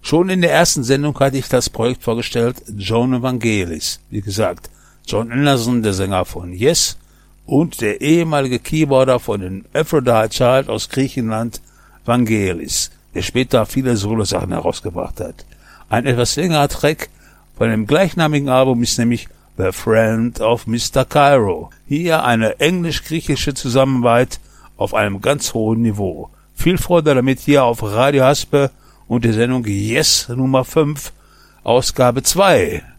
Schon in der ersten Sendung hatte ich das Projekt vorgestellt, John Evangelis. Wie gesagt, John Anderson, der Sänger von Yes, und der ehemalige Keyboarder von den Aphrodite Child aus Griechenland, Vangelis, der später viele Solo-Sachen herausgebracht hat. Ein etwas längerer Track von dem gleichnamigen Album ist nämlich The Friend of Mr. Cairo. Hier eine englisch-griechische Zusammenarbeit auf einem ganz hohen Niveau. Viel Freude damit hier auf Radio Haspe und der Sendung Yes Nummer 5, Ausgabe 2.